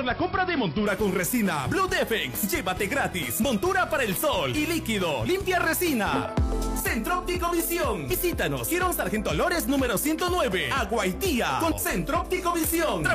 Por la compra de montura con resina Blue Defense, llévate gratis montura para el sol y líquido limpia resina. Centro Óptico Visión. Visítanos, Girón Sargento Lores número 109, Aguaitía, con Centro Óptico Visión.